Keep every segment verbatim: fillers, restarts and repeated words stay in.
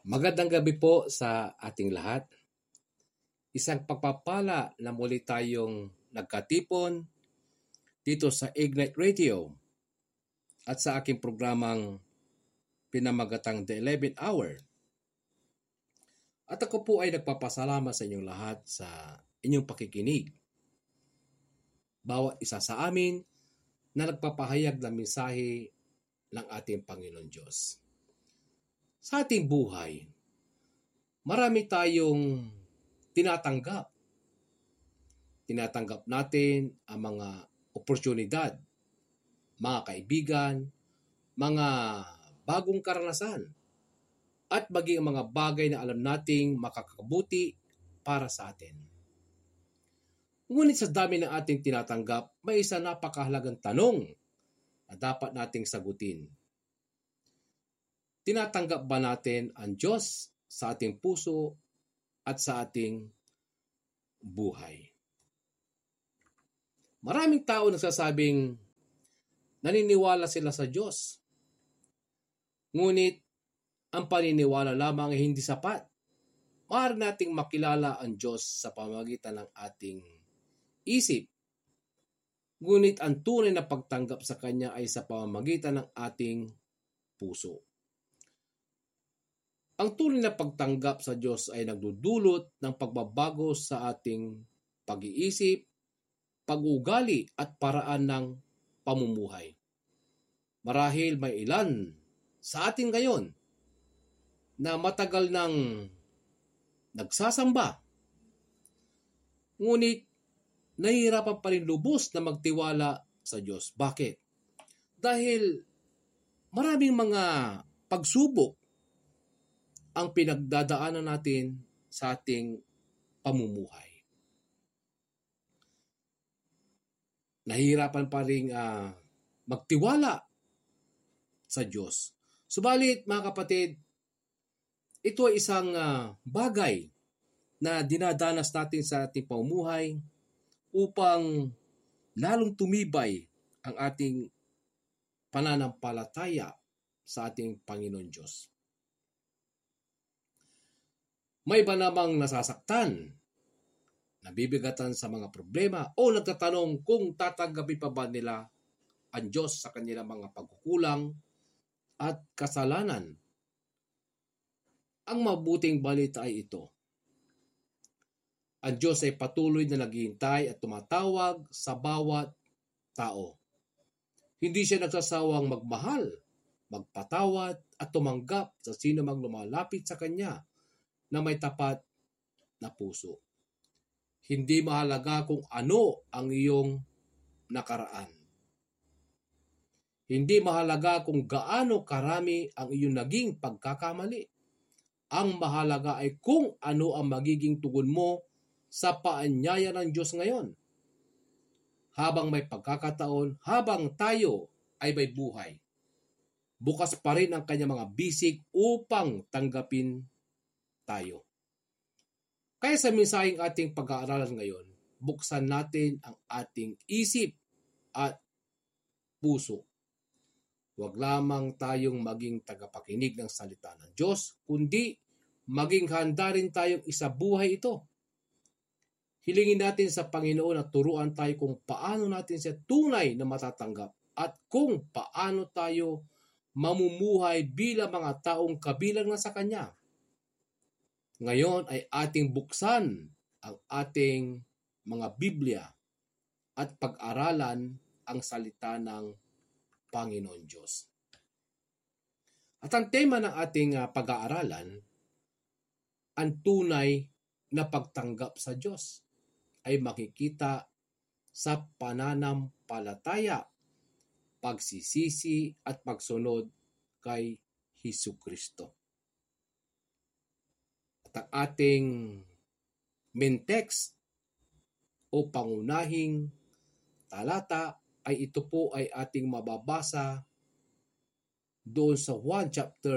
Magandang gabi po sa ating lahat. Isang pagpapala na muli tayong nagkatipon dito sa Ignite Radio at sa aking programang pinamagatang The eleventh Hour. At ako po ay nagpapasalamat sa inyong lahat sa inyong pakikinig. Bawat isa sa amin na nagpapahayag ng mensahe ng ating Panginoon Diyos. Sa ating buhay, marami tayong tinatanggap. Tinatanggap natin ang mga oportunidad, mga kaibigan, mga bagong karanasan, at maging mga bagay na alam nating makakabuti para sa atin. Ngunit sa dami ng ating tinatanggap, may isa napakahalagang tanong na dapat nating sagutin. Tinatanggap ba natin ang Diyos sa ating puso at sa ating buhay? Maraming tao nagsasabing naniniwala sila sa Diyos. Ngunit ang paniniwala lamang ay hindi sapat. Maaari nating makilala ang Diyos sa pamamagitan ng ating isip. Ngunit ang tunay na pagtanggap sa Kanya ay sa pamamagitan ng ating puso. Ang tunay na pagtanggap sa Diyos ay nagdudulot ng pagbabago sa ating pag-iisip, pag-uugali at paraan ng pamumuhay. Marahil may ilan sa atin ngayon na matagal nang nagsasamba, ngunit nahihirapan pa rin lubos na magtiwala sa Diyos. Bakit? Dahil maraming mga pagsubok ang pinagdadaanan natin sa ating pamumuhay. Nahihirapan pa rin uh, magtiwala sa Diyos. Subalit, mga kapatid, ito ay isang uh, bagay na dinadanas natin sa ating pamumuhay upang lalong tumibay ang ating pananampalataya sa ating Panginoon Diyos. May iba namang nasasaktan, nabibigatan sa mga problema o nagtatanong kung tatanggapin pa ba nila ang Diyos sa kanilang mga pagkukulang at kasalanan. Ang mabuting balita ay ito. Ang Diyos ay patuloy na naghihintay at tumatawag sa bawat tao. Hindi siya nagsasawang magmahal, magpatawad at tumanggap sa sino mang lumalapit sa Kanya na may tapat na puso. Hindi mahalaga kung ano ang iyong nakaraan. Hindi mahalaga kung gaano karami ang iyong naging pagkakamali. Ang mahalaga ay kung ano ang magiging tugon mo sa paanyaya ng Diyos ngayon. Habang may pagkakataon, habang tayo ay may buhay, bukas pa rin ang kanyang mga bisig upang tanggapin tayo. Kaya sa mensaheng ating pag-aaralan ngayon, buksan natin ang ating isip at puso. Huwag lamang tayong maging tagapakinig ng salita ng Diyos, kundi maging handa rin tayong isabuhay ito. Hilingin natin sa Panginoon na turuan tayo kung paano natin siya tunay na matatanggap at kung paano tayo mamumuhay bilang mga taong kabilang na sa Kanya. Ngayon ay ating buksan ang ating mga Biblia at pag-aralan ang salita ng Panginoon Diyos. At ang tema ng ating uh, pag-aaralan, ang tunay na pagtanggap sa Diyos, ay makikita sa pananampalataya, pagsisisi at pagsunod kay Hesukristo. At ang ating main text o pangunahing talata ay ito po ay ating mababasa doon sa Juan chapter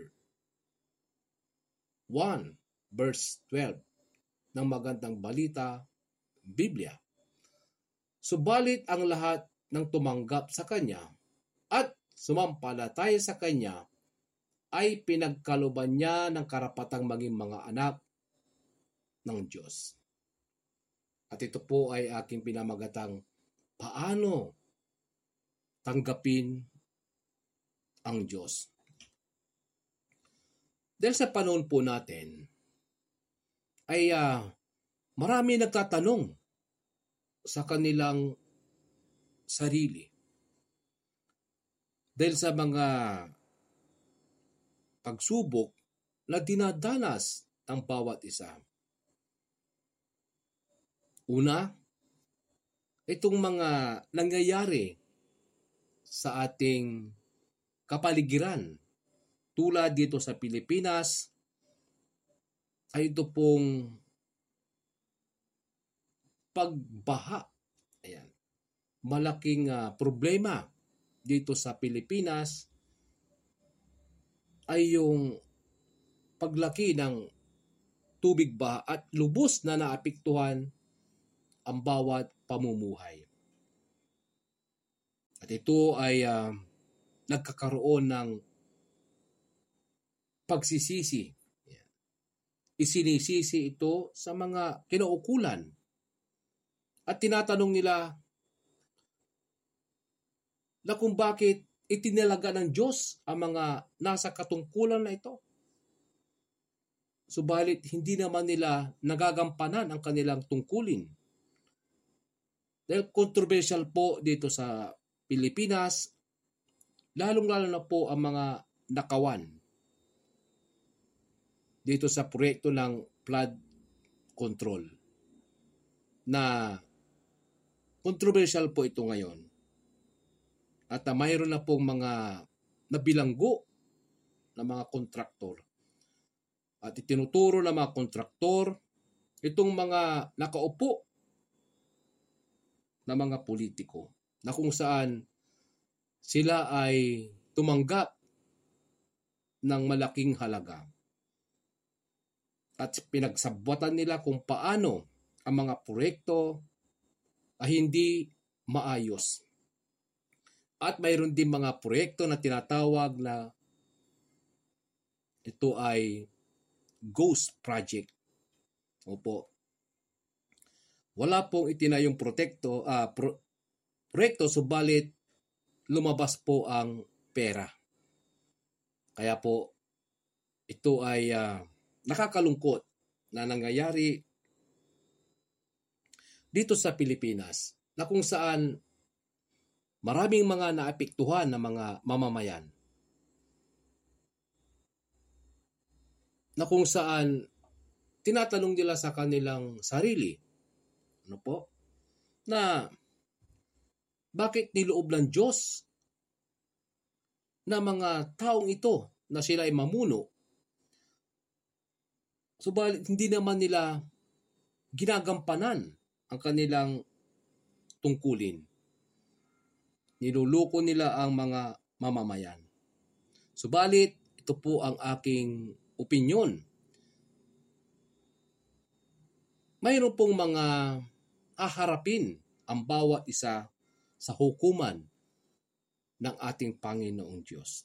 one verse twelve ng Magandang Balita Biblia. Subalit ang lahat ng tumanggap sa Kanya at sumampalataya sa Kanya ay pinagkalooban niya ng karapatang maging mga anak ng Diyos. At ito po ay aking pinamagatang paano tanggapin ang Diyos. Dahil sa panahon po natin, ay uh, marami nagtatanong sa kanilang sarili. Dahil sa mga pagsubok na dinadanas ng bawat isa. Una, itong mga nangyayari sa ating kapaligiran tulad dito sa Pilipinas ay ito pong pagbaha. Ayan. Malaking uh, problema dito sa Pilipinas ay yung paglaki ng tubig baha at lubos na naapektuhan ang bawat pamumuhay. At ito ay uh, nagkakaroon ng pagsisisi. Isinisisi ito sa mga kinaukulan. At tinatanong nila na kung bakit itinalaga ng Diyos ang mga nasa katungkulan na ito. Subalit hindi naman nila nagagampanan ang kanilang tungkulin. Dahil controversial po dito sa Pilipinas, lalong-lalo na po ang mga nakawan dito sa proyekto ng flood control na controversial po ito ngayon. At uh, mayroon na pong mga nabilanggo na mga kontraktor. At itinuturo ng mga kontraktor itong mga nakaupo na mga politiko na kung saan sila ay tumanggap ng malaking halaga. At pinagsabwatan nila kung paano ang mga proyekto ay hindi maayos. At mayroon din mga proyekto na tinatawag na ito ay ghost project. Opo. Wala pong itinayong protekto, uh, pro, proyekto, subalit lumabas po ang pera. Kaya po, ito ay uh, nakakalungkot na nangyayari dito sa Pilipinas na kung saan maraming mga naapektuhan na mga mamamayan na kung saan tinatanong nila sa kanilang sarili, ano po, na bakit niloob ng Diyos na mga taong ito na sila ay mamuno, subalit hindi naman nila ginagampanan ang kanilang tungkulin. Niluluko nila ang mga mamamayan. Subalit, ito po ang aking opinyon. Mayroon pong mga haharapin ang bawat isa sa hukuman ng ating Panginoong Diyos.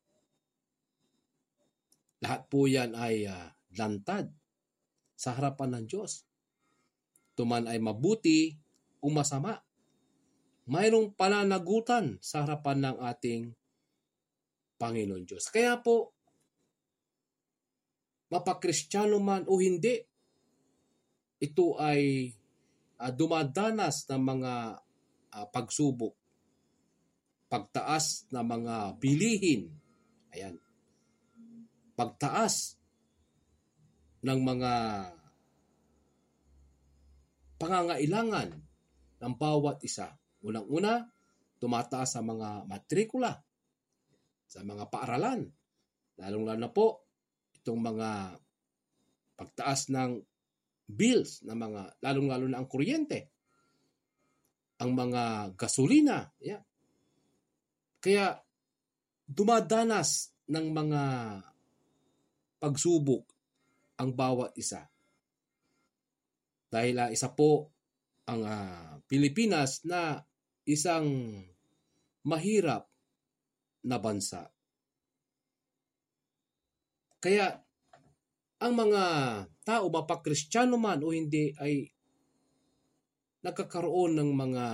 Lahat po yan ay uh, lantad sa harapan ng Diyos. Ito man ay mabuti o masama. Mayroong pananagutan sa harapan ng ating Panginoon Diyos. Kaya po, mapakristyano man o hindi, ito ay uh, dumadanas ng mga uh, pagsubok, pagtaas ng mga bilihin, ayan, pagtaas ng mga pangangailangan ng bawat isa. Unang-una, tumataas sa mga matrikula, sa mga paaralan. Lalong-lalo na po, itong mga pagtaas ng bills, na mga, lalong-lalo na ang kuryente, ang mga gasolina. Yeah. Kaya, dumadanas ng mga pagsubok ang bawat isa. Dahil uh, isa po ang uh, Pilipinas na isang mahirap na bansa. Kaya ang mga tao, mapakristyano man o hindi, ay nagkakaroon ng mga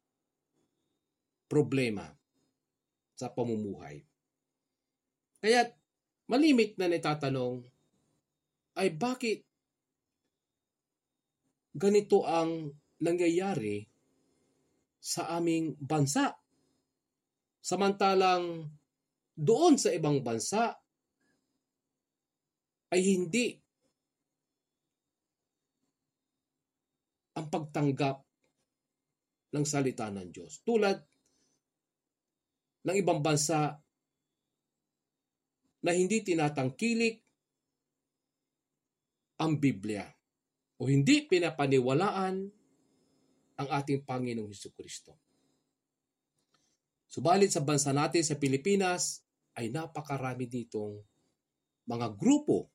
problema sa pamumuhay. Kaya malimit na nitatanong ay bakit ganito ang nangyayari sa aming bansa? Samantalang doon sa ibang bansa ay hindi ang pagtanggap ng salita ng Diyos. Tulad ng ibang bansa na hindi tinatangkilik ang Biblia o hindi pinapaniwalaan ang ating Panginoong Hesukristo. Subalit sa bansa natin sa Pilipinas ay napakarami ditong mga grupo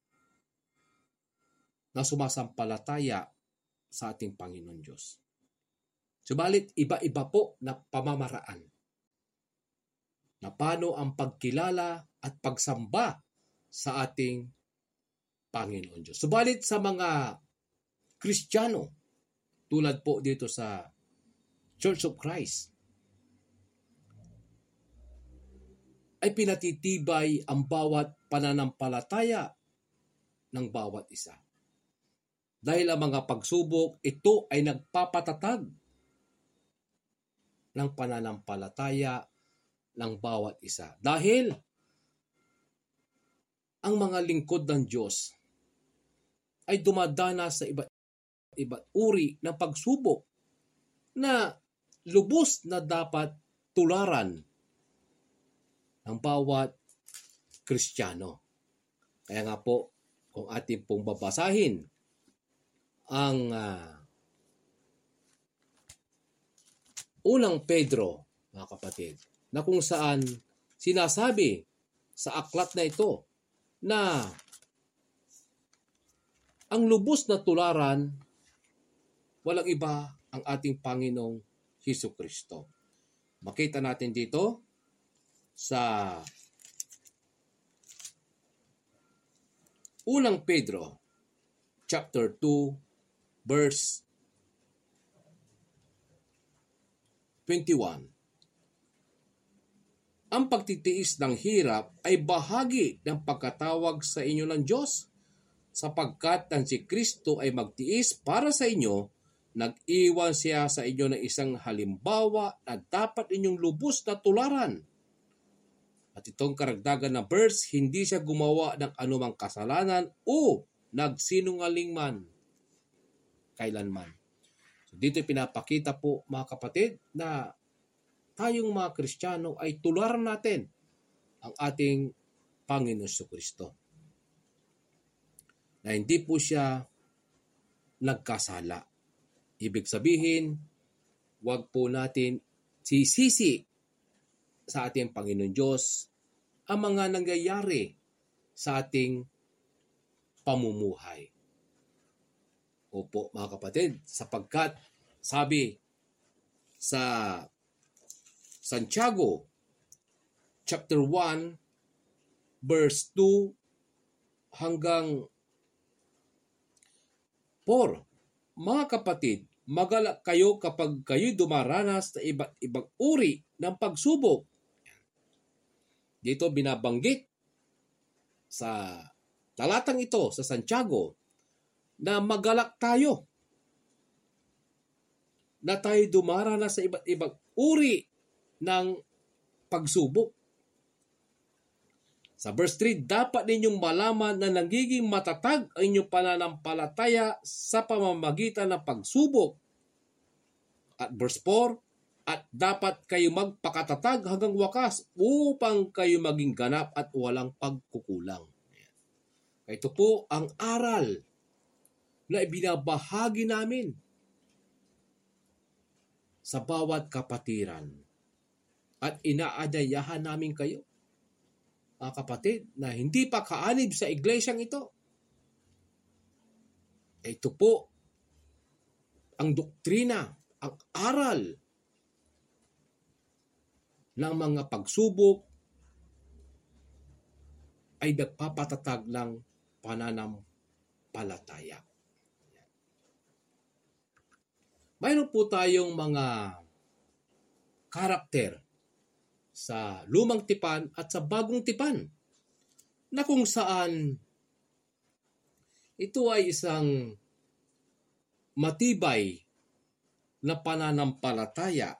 na sumasampalataya sa ating Panginoon Diyos. Subalit iba-iba po na pamamaraan na paano ang pagkilala at pagsamba sa ating Panginoon Diyos. Subalit sa mga Kristiyano, tulad po dito sa Church of Christ, ay pinatitibay ang bawat pananampalataya ng bawat isa. Dahil ang mga pagsubok, ito ay nagpapatatag ng pananampalataya ng bawat isa. Dahil ang mga lingkod ng Diyos ay dumadana sa iba't iba't uri ng pagsubok na lubos na dapat tularan ng bawat Kristiyano. Kaya nga po, kung ating pong babasahin ang uh, unang Pedro, mga kapatid, na kung saan sinasabi sa aklat na ito na ang lubos na tularan, walang iba ang ating Panginoong Hesukristo. Makita natin dito sa unang Pedro chapter two verse twenty-one. Ang pagtitiis ng hirap ay bahagi ng pagkatawag sa inyo ng Diyos, sapagkat ang si Kristo ay magtiis para sa inyo, nag-iwan siya sa inyo ng isang halimbawa na dapat inyong lubos na tularan. At itong karagdagan na verse, hindi siya gumawa ng anumang kasalanan o nagsinungaling man kailanman. So dito pinapakita po, mga kapatid, na tayong mga Kristiyano ay tularan natin ang ating Panginoon Jesucristo. Na hindi po siya nagkasala. Ibig sabihin, wag po natin sisisi sa ating Panginoon Diyos ang mga nangyayari sa ating pamumuhay. Opo, mga kapatid, sapagkat sabi sa Santiago chapter one verse two hanggang four, mga kapatid, magalak kayo kapag kayo dumaranas sa iba't ibang uri ng pagsubok. Dito binabanggit sa talatang ito sa Santiago na magalak tayo, na tayo dumaranas sa iba't ibang uri ng pagsubok. Sa verse three, dapat ninyong malaman na nagiging matatag ang inyong pananampalataya sa pamamagitan ng pagsubok. At verse four, at dapat kayo magpakatatag hanggang wakas upang kayo maging ganap at walang pagkukulang. Ito po ang aral na ibinabahagi namin sa bawat kapatiran. At inaadayahan namin kayo, mga kapatid, na hindi pa kaanib sa iglesyang ito. Ito po ang doktrina, ang aral ng mga pagsubok ay nagpapatatag ng pananampalataya. Mayroon po tayong mga karakter sa lumang tipan at sa bagong tipan na kung saan ito ay isang matibay na pananampalataya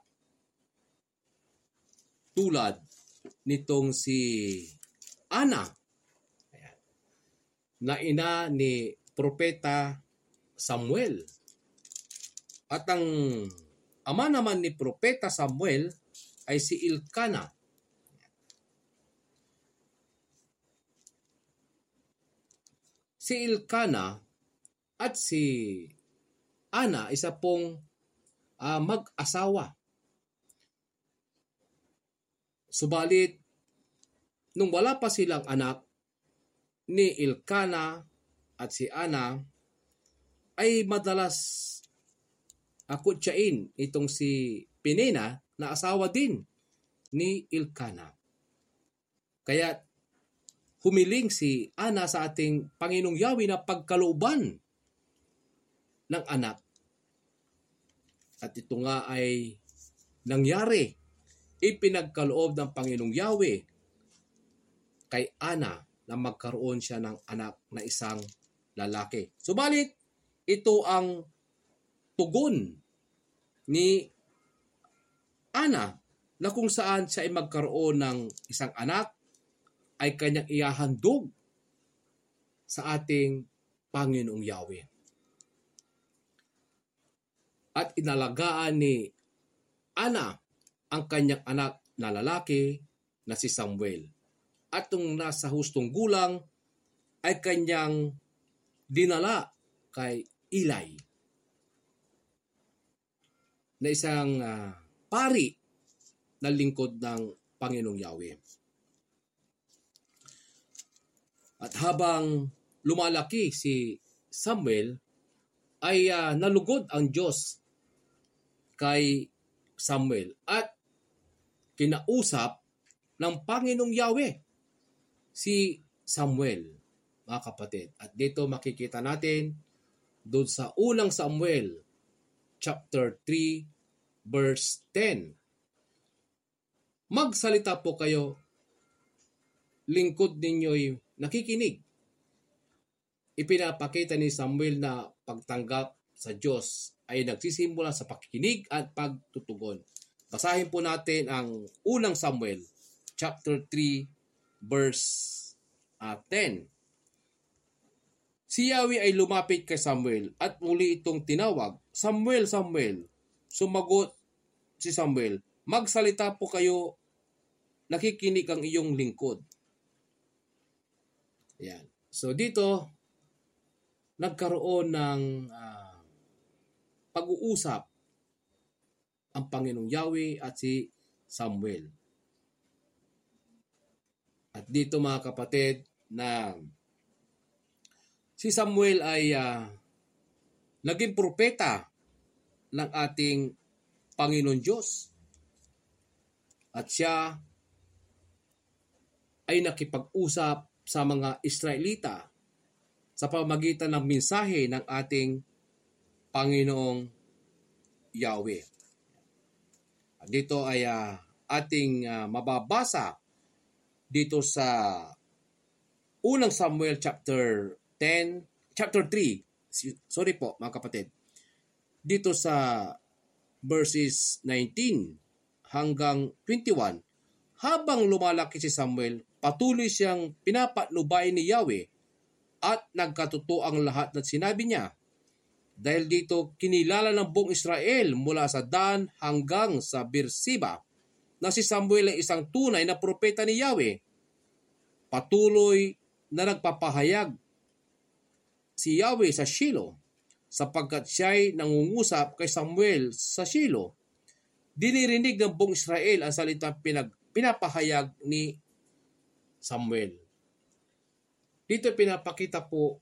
tulad nitong si Ana, na ina ni Propeta Samuel. At ang ama naman ni Propeta Samuel ay si Elkanah. Si Elkanah at si Ana, isa pong uh, mag-asawa. Subalit, nung wala pa silang anak, ni Elkanah at si Ana ay madalas akutsain itong si Penina na asawa din ni Elkanah. Kaya humiling si Ana sa ating Panginoong Yahweh na pagkalooban ng anak. At ito nga ay nangyari. Ipinagkaloob ng Panginoong Yahweh kay Ana na magkaroon siya ng anak na isang lalaki. Subalit, ito ang tugon ni Ana na kung saan siya ay magkaroon ng isang anak ay kanyang ihahandog sa ating Panginoong Yahweh. At inalagaan ni Ana ang kanyang anak na lalaki na si Samuel. At nung nasa hustong gulang ay kanyang dinala kay Eli na isang uh, pari na lingkod ng Panginoong Yahweh. At habang lumalaki si Samuel ay uh, nalugod ang Diyos kay Samuel at kinausap ng Panginoong Yahweh si Samuel, mga kapatid. At dito makikita natin doon sa unang Samuel chapter three verse ten. Magsalita po kayo, lingkod ninyo'y nakikinig. Ipinapakita ni Samuel na pagtanggap sa Diyos ay nagsisimula sa pakikinig at pagtutugon. Basahin po natin ang unang Samuel chapter three verse uh, ten. Si Yahweh ay lumapit kay Samuel at muli itong tinawag, Samuel, Samuel. Sumagot si Samuel, magsalita po kayo, nakikinig ang iyong lingkod. Yan. So dito, nagkaroon ng uh, pag-uusap ang Panginoong Yahweh at si Samuel. At dito mga kapatid na si Samuel ay uh, naging propeta ng ating Panginoon Diyos. At siya ay nakipag-usap sa mga Israelita sa pamamagitan ng mensahe ng ating Panginoong Yahweh. At dito ay uh, ating uh, mababasa dito sa unang Samuel chapter ten, chapter three, sorry po mga kapatid, dito sa verses nineteen hanggang twenty-one, habang lumalaki si Samuel, patuloy siyang pinapatnubay ni Yahweh at nagkatotoo ang lahat na sinabi niya. Dahil dito kinilala ng buong Israel mula sa Dan hanggang sa Beersheba na si Samuel ay isang tunay na propeta ni Yahweh. Patuloy na nagpapahayag si Yahweh sa Shiloh sapagkat siya'y nangungusap kay Samuel sa Shiloh. Dinirinig ng buong Israel ang salitang pinag, pinapahayag ni Samuel. Dito pinapakita po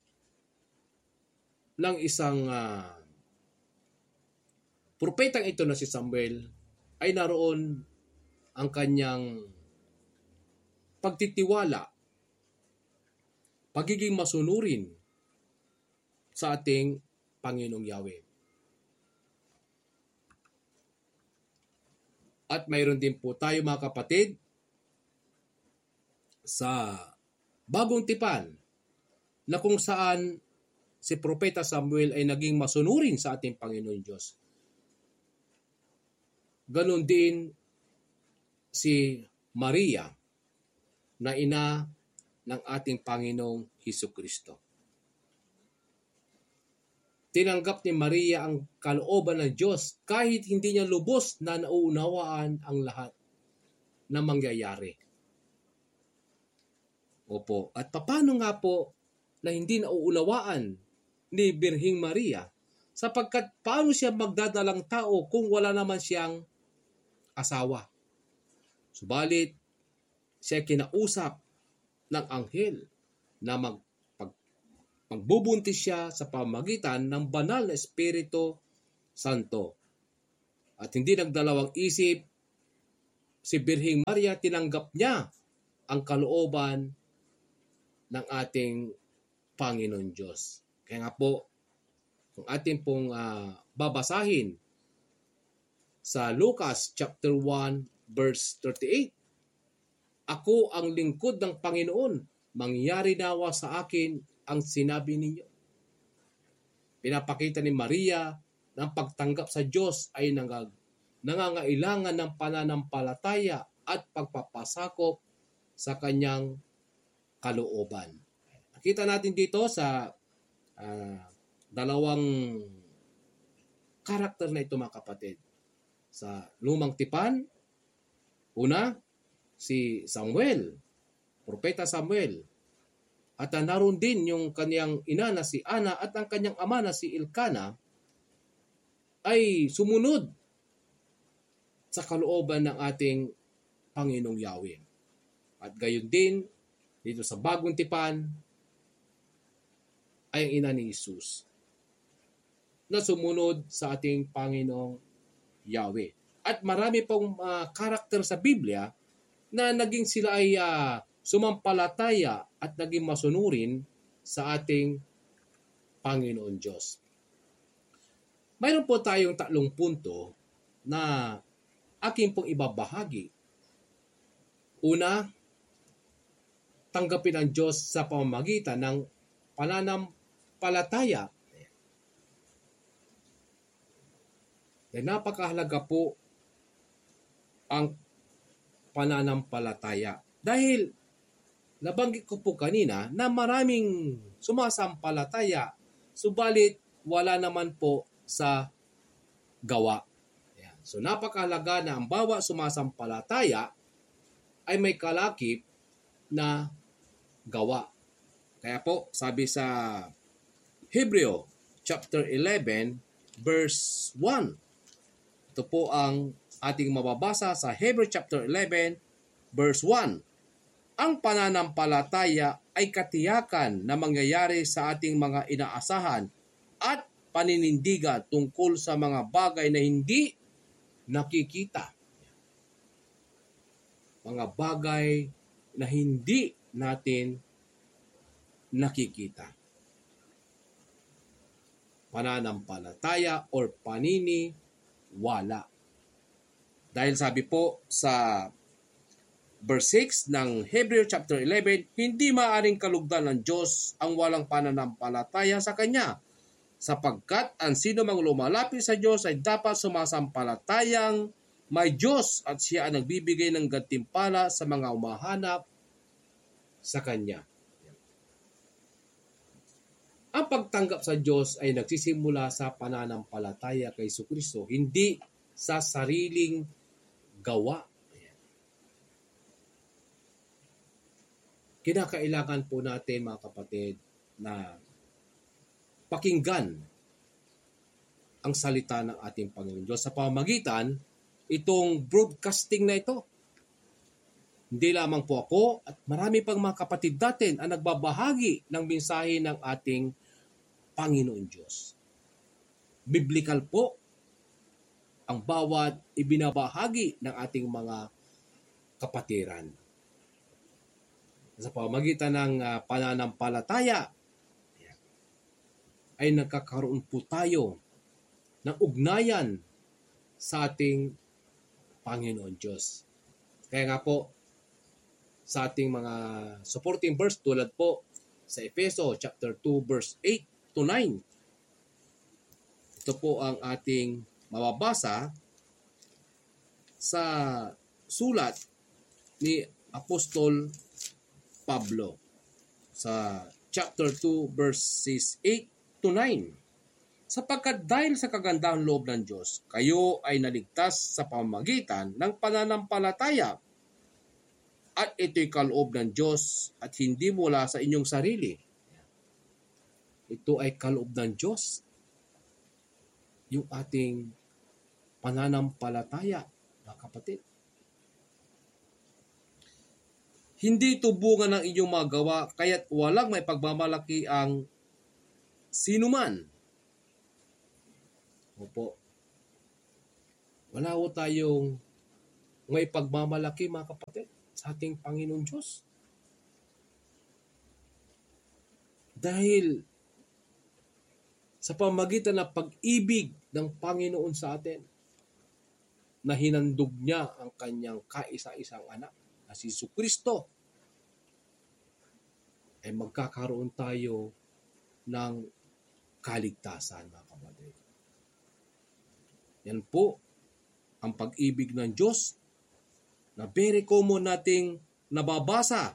ng isang uh, propetang ito na si Samuel ay naroon ang kanyang pagtitiwala pagiging masunurin sa ating Panginoong Yahweh. At mayroon din po tayo mga kapatid sa Bagong Tipan na kung saan si Propeta Samuel ay naging masunurin sa ating Panginoon Diyos. Ganon din si Maria na ina ng ating Panginoong Hesukristo. Tinanggap ni Maria ang kalooban ng Diyos kahit hindi niya lubos na nauunawaan ang lahat na mangyayari. Opo, at paano nga po na hindi nauunawaan ni Birheng Maria sapagkat paano siya magdadalang tao kung wala naman siyang asawa? Subalit, siya kinausap ng anghel na mag Magbubuntis siya sa pamagitan ng banal na Espiritu Santo. At hindi nagdalawang isip, si Birheng Maria tinanggap niya ang kalooban ng ating Panginoon Diyos. Kaya nga po, kung ating pong uh, babasahin sa Lucas chapter one verse thirty-eight, ako ang lingkod ng Panginoon, mangyari nawa sa akin ang sinabi ninyo. Pinapakita ni Maria na ang pagtanggap sa Diyos ay nangag, nangangailangan ng pananampalataya at pagpapasakop sa kanyang kalooban. Nakita natin dito sa uh, dalawang karakter na ito mga kapatid. Sa Lumang Tipan, una, si Samuel, Propeta Samuel. At naroon din yung kanyang ina na si Ana at ang kanyang ama na si Elkana ay sumunod sa kalooban ng ating Panginoong Yahweh. At gayon din, dito sa Bagong Tipan, ay ang ina ni Jesus na sumunod sa ating Panginoong Yahweh. At marami pong uh, karakter sa Biblia na naging sila ay uh, sumampalataya at naging masunurin sa ating Panginoon Diyos. Mayroon po tayong tatlong punto na aking pong ibabahagi. Una, tanggapin ang Diyos sa pamamagitan ng pananampalataya. Dahil napakahalaga po ang pananampalataya. Dahil nabanggit ko po kanina na maraming sumasampalataya, subalit wala naman po sa gawa. Ayan. So napakahalaga na ang bawat sumasampalataya ay may kalakip na gawa. Kaya po sabi sa Hebreo chapter eleven verse one. Ito po ang ating mababasa sa Hebreo chapter eleven verse one. Ang pananampalataya ay katiyakan na mangyayari sa ating mga inaasahan at paninindigan tungkol sa mga bagay na hindi nakikita. Mga bagay na hindi natin nakikita. Pananampalataya or paniniwala. Dahil sabi po sa verse six ng Hebreo chapter eleven, hindi maaring kalugdan ng Diyos ang walang pananampalataya sa Kanya, sapagkat ang sino mang lumalapit sa Diyos ay dapat sumasampalatayang may Diyos at siya ang nagbibigay ng gantimpala sa mga umahanap sa Kanya. Ang pagtanggap sa Diyos ay nagsisimula sa pananampalataya kay Jesucristo, hindi sa sariling gawa. Kinakailangan po natin mga kapatid na pakinggan ang salita ng ating Panginoon Diyos sa pamamagitan itong broadcasting na ito. Hindi lamang po ako at marami pang mga kapatid natin ang nagbabahagi ng mensahe ng ating Panginoon Diyos. Biblical po ang bawat ibinabahagi ng ating mga kapatiran. sa pamamagitan ng uh, pananampalataya ay nagkakaroon po tayo ng ugnayan sa ating Panginoon Diyos. Kaya nga po, sa ating mga supporting verse tulad po sa Efeso chapter two verse eight to nine. Ito po ang ating mababasa sa sulat ni Apostol Pablo sa chapter two verses eight to nine. Sapagkat dahil sa kagandahang loob ng Diyos, kayo ay naligtas sa pamamagitan ng pananampalataya. At ito'y kaloob ng Diyos at hindi mula sa inyong sarili. Ito ay kaloob ng Diyos. Yung ating pananampalataya, mga kapatid. Hindi ito bunga ng inyong mga gawa, kaya't walang may pagmamalaki ang sinuman. Opo. Wala ho tayong may pagmamalaki, mga kapatid, sa ating Panginoon Diyos. Dahil sa pamagitan ng pag-ibig ng Panginoon sa atin, na hinandog niya ang kanyang kaisa-isang anak, na si Jesucristo, ay magkakaroon tayo ng kaligtasan, mga kapatid. Yan po ang pag-ibig ng Diyos na very common nating nababasa.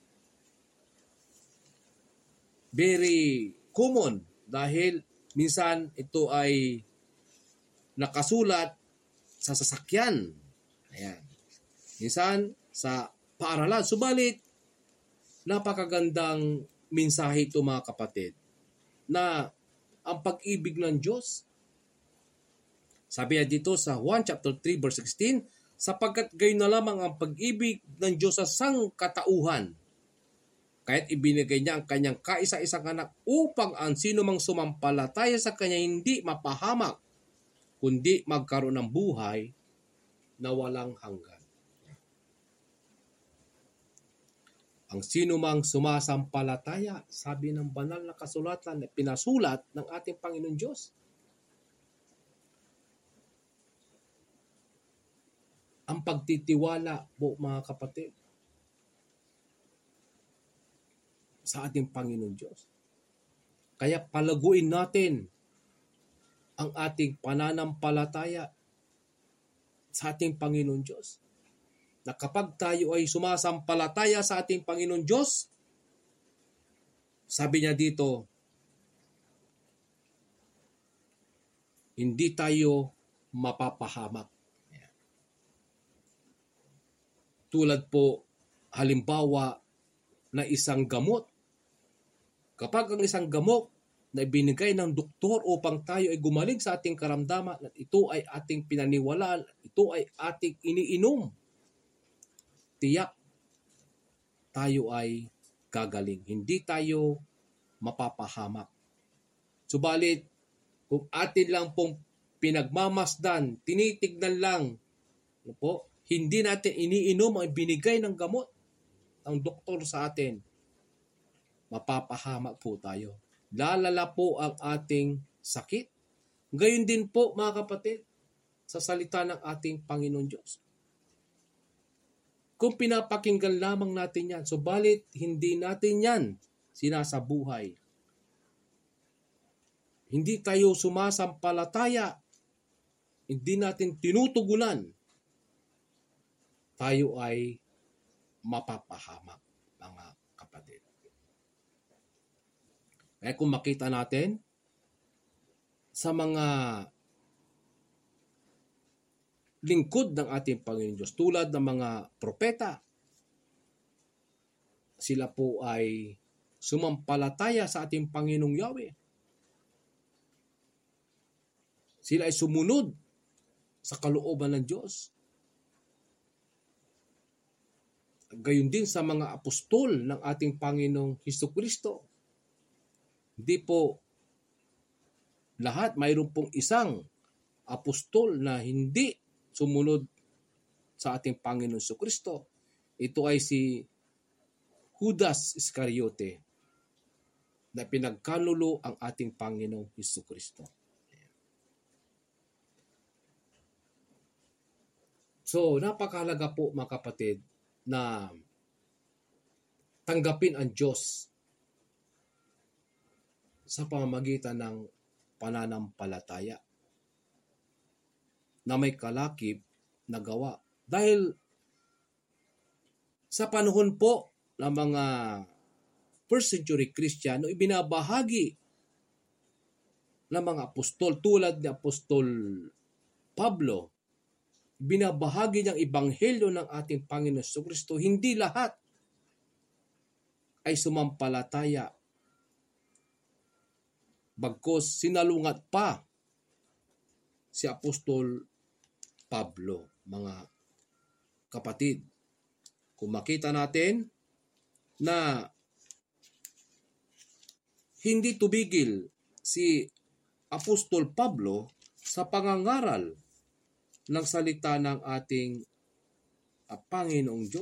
Very common dahil minsan ito ay nakasulat sa sasakyan. Ayan. Minsan sa paaralan. Subalit, napakagandang mensahe ito, mga kapatid, na ang pag-ibig ng Diyos, sabi niya dito sa Juan chapter three verse sixteen, sapagkat gayon na lamang ang pag-ibig ng Diyos sa sangkatauhan, kaya't ibinigay niya ang kanyang kaisa-isang anak upang ang sino mang sumampalataya sa kanya hindi mapahamak, kundi magkaroon ng buhay na walang hanggan. Ang sino mang sumasampalataya, sabi ng banal na kasulatan na pinasulat ng ating Panginoon Diyos, ang pagtitiwala po, mga kapatid, sa ating Panginoon Diyos. Kaya palaguin natin ang ating pananampalataya sa ating Panginoon Diyos. Na kapag tayo ay sumasampalataya sa ating Panginoon Diyos, sabi niya dito, hindi tayo mapapahamak. Tulad po, halimbawa, na isang gamot. Kapag ang isang gamot na ibinigay ng doktor upang tayo ay gumaling sa ating karamdaman, at ito ay ating pinaniwalaan, ito ay ating iniinom, tiyak tayo ay gagaling. Hindi tayo mapapahamak. Subalit, kung atin lang pong pinagmamasdan, tinitignan lang, ano po, hindi natin iniinom ang binigay ng gamot ng doktor sa atin, mapapahamak po tayo. Lalala po ang ating sakit. Gayon din po, mga kapatid, sa salita ng ating Panginoon Diyos. Kung pinapakinggan lamang natin yan, subalit hindi natin yan sinasabuhay. Hindi tayo sumasampalataya, hindi natin tinutugunan, tayo ay mapapahamak, mga kapatid. Kaya kung makita natin sa mga lingkod ng ating Panginoon Diyos, tulad ng mga propeta, sila po ay sumampalataya sa ating Panginoong Yahweh. Sila ay sumunod sa kalooban ng Diyos. Gayon din sa mga apostol ng ating Panginoong Jesucristo. Hindi po lahat, mayroon pong isang apostol na hindi sumunod sa ating Panginoong Jesucristo. Ito ay si Judas Iscariote na pinagkanulo ang ating Panginoong Hesukristo. So, napakahalaga po mga kapatid na tanggapin ang Diyos sa pamamagitan ng pananampalataya na may kalakip na gawa. Dahil sa panahon po ng mga first century Kristiyano, ibinabahagi ng mga apostol tulad ni Apostol Pablo, binabahagi niyang ebanghelyo ng ating Panginoon Jesucristo. Hindi lahat ay sumampalataya. Bagkus sinalungat pa si Apostol Pablo. Mga kapatid, kung makita natin na hindi tumigil si Apostol Pablo sa pangangaral ng salita ng ating uh, Panginoong Diyos.